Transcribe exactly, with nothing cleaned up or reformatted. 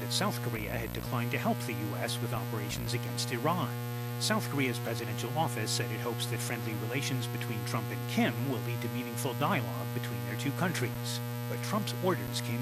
that South Korea had declined to help the U S with operations against Iran. South Korea's presidential office said it hopes that friendly relations between Trump and Kim will lead to meaningful dialogue between their two countries. But Trump's orders came